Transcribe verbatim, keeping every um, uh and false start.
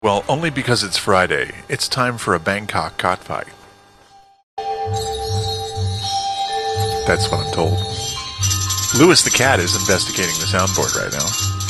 Well, only because it's Friday. It's time for a Bangkok cockfight. That's what I'm told. Lewis the cat is investigating the soundboard right now.